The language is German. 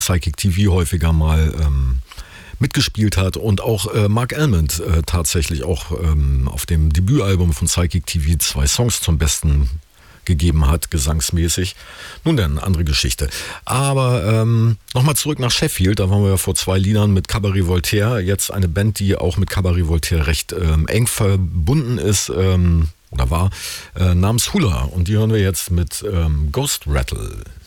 Psychic TV häufiger mal mitgespielt hat und auch Mark Almond tatsächlich auch auf dem Debütalbum von Psychic TV 2 Songs zum Besten gegeben hat, gesangsmäßig. Nun dann, andere Geschichte. Aber nochmal zurück nach Sheffield, da waren wir ja vor 2 Liedern mit Cabaret Voltaire, jetzt eine Band, die auch mit Cabaret Voltaire recht eng verbunden ist, oder war, namens Hula. Und die hören wir jetzt mit Ghost Rattle.